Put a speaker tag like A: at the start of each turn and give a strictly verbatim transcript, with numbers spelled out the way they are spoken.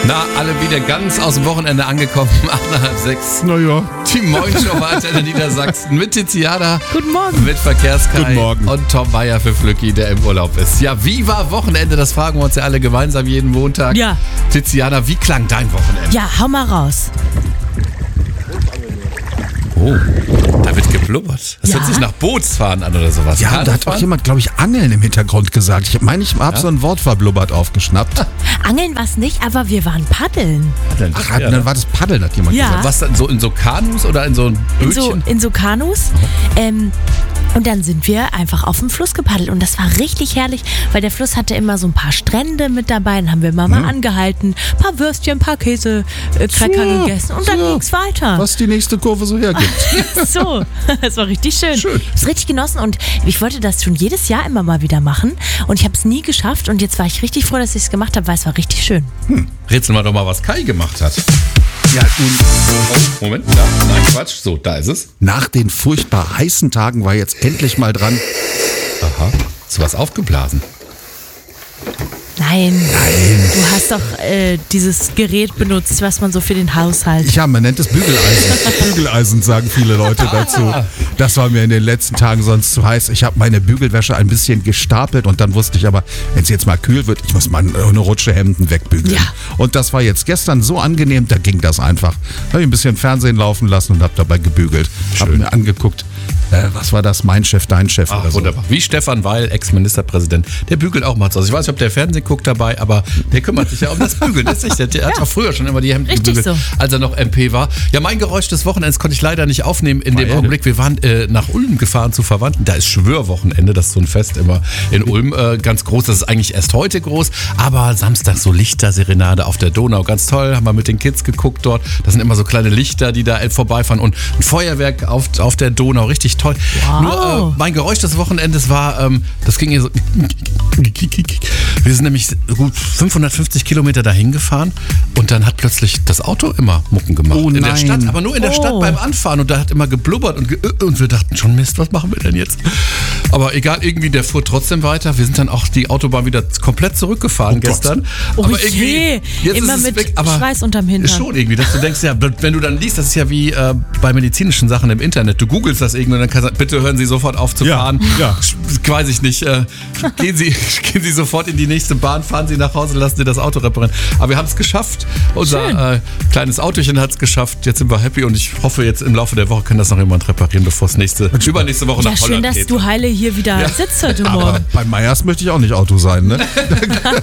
A: Na, alle wieder ganz aus dem Wochenende angekommen, acht nach sechs.
B: Naja.
A: Die Morgenshow war in Niedersachsen mit Tiziana.
C: Guten Morgen.
A: Mit Verkehrskai.
B: Guten Morgen.
A: Und Tom Bayer für Flücki, der im Urlaub ist. Ja, wie war Wochenende? Das fragen wir uns ja alle gemeinsam jeden Montag.
C: Ja.
A: Tiziana, wie klang dein Wochenende?
C: Ja, hau mal raus.
A: Oh, da wird geblubbert. Das
C: Ja?
A: hört sich nach Bootsfahren an oder sowas.
B: Ja, da hat auch jemand, glaube ich, Angeln im Hintergrund gesagt. Ich meine, ich habe
A: Ja?
B: so ein Wort verblubbert aufgeschnappt.
C: Angeln war's nicht, aber wir waren paddeln.
B: Ach, hat, dann war das Paddeln, hat jemand
C: Ja.
B: gesagt.
A: Was dann so in so Kanus oder in so ein
C: In so,
A: Bötchen?
C: in so Kanus. Ähm, und dann sind wir einfach auf dem Fluss gepaddelt. Und das war richtig herrlich, weil der Fluss hatte immer so ein paar Strände mit dabei. Dann haben wir immer mal angehalten, ein paar Würstchen, ein paar Käse, äh, Cracker
B: So,
C: gegessen. Und dann
B: so.
C: ging's weiter.
B: Was die nächste Kurve so hergibt.
C: So, es war richtig schön.
B: Schön.
C: Ich habe es richtig genossen und ich wollte das schon jedes Jahr immer mal wieder machen. Und ich habe es nie geschafft. Und jetzt war ich richtig froh, dass ich es gemacht habe, weil es war richtig schön.
A: Rätsel mal doch mal, was Kai gemacht hat.
B: Ja, nun,
A: Oh, Moment. Da, nein, Quatsch. So, da ist es.
B: nach den furchtbar heißen Tagen war jetzt endlich mal dran.
A: Aha. Hast du was aufgeblasen?
C: Nein. Nein. Du hast doch äh, dieses Gerät benutzt, was man so für den Haushalt.
B: Ja, man nennt es Bügeleisen. Bügeleisen, sagen viele Leute dazu. Das war mir in den letzten Tagen sonst zu heiß. Ich habe meine Bügelwäsche ein bisschen gestapelt und dann wusste ich aber, wenn es jetzt mal kühl wird, ich muss mal eine Rutsche Hemden wegbügeln.
C: Ja.
B: Und das war jetzt gestern so angenehm, da ging das einfach. Da habe ich ein bisschen Fernsehen laufen lassen und habe dabei gebügelt. Habe mir angeguckt, äh, was war das, mein Chef, dein Chef
A: Ach,
B: oder so.
A: wunderbar. Wie Stefan Weil, Ex-Ministerpräsident. Der bügelt auch mal zu Hause. Ich weiß nicht, ob der Fernsehen guckt dabei, aber der kümmert sich ja um das Bügeln. Das ist echt, der, der hat auch früher schon immer die Hemden
C: Richtig
A: gebügelt,
C: so.
A: als er noch M P war. Ja, mein Geräusch des Wochenends konnte ich leider nicht aufnehmen in dem
B: Weil?
A: Augenblick. Wir waren äh, nach Ulm gefahren zu Verwandten. Da ist Schwörwochenende, das ist so ein Fest immer in Ulm äh, ganz groß. Das ist eigentlich erst heute groß, aber Samstag so Lichterserenade auf der Donau. Ganz toll, haben wir mit den Kids geguckt dort. Das sind immer so kleine Lichter, die da vorbeifahren und ein Feuerwerk auf, auf der Donau. Richtig toll.
C: Wow.
A: Nur äh, mein Geräusch des Wochenendes war, ähm, das ging hier so. Wir sind nämlich gut fünfhundertfünfzig Kilometer dahin gefahren und dann hat plötzlich das Auto immer Mucken gemacht.
B: Oh
A: in der
B: nein.
A: Stadt, aber nur in der
C: Oh.
A: Stadt beim Anfahren und da hat immer geblubbert und, ge und wir dachten schon, Mist, was machen wir denn jetzt? Aber egal, irgendwie, der fuhr trotzdem weiter. Wir sind dann auch die Autobahn wieder komplett zurückgefahren
B: Oh Gott.
A: gestern.
C: Oh
A: aber
C: je,
A: jetzt
C: immer
A: ist es
C: mit
A: weg, aber
C: Schweiß unterm Hintern.
A: Schon irgendwie, dass du denkst, ja, wenn du dann liest, das ist ja wie äh, bei medizinischen Sachen im Internet, du googelst das irgendwie und dann kannst du, bitte hören Sie sofort auf zu
B: Ja,
A: fahren.
B: ja.
A: Sch- Weiß ich nicht. Äh, gehen, Sie, gehen Sie sofort in die nächste Bahn, fahren Sie nach Hause, lassen Sie das Auto reparieren. Aber wir haben es geschafft. Unser äh, kleines Autochen hat es geschafft. Jetzt sind wir happy und ich hoffe, jetzt im Laufe der Woche kann das noch jemand reparieren, bevor es nächste, übernächste Woche
C: Ja,
A: nach
C: schön,
A: Holland
C: dass
A: geht.
C: du heile hier wieder sitzt heute
B: Aber
C: Morgen.
B: bei Meyers möchte ich auch nicht Auto sein, ne?